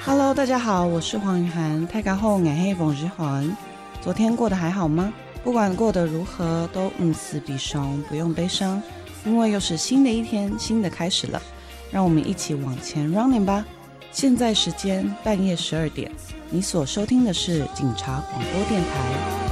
Hello， 大家好，我是黄雨涵。大家好，我是冯日涵。昨天过得还好吗？不管过得如何，都此必伤，不用悲伤，因为又是新的一天，新的开始了。让我们一起往前 running 吧。现在时间半夜12点，你所收听的是警察广播电台。